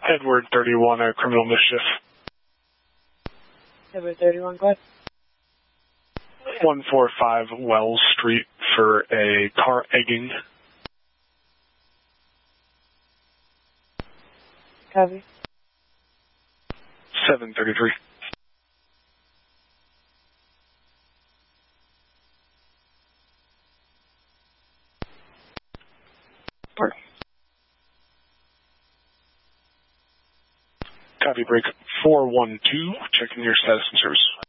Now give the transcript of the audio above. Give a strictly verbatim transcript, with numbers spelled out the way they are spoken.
Edward thirty-one, a criminal mischief. Edward thirty-one, go ahead. one forty-five Wells Street for a car egging. Copy. seven thirty-three. Work. Copy break four one two, checking your status and service.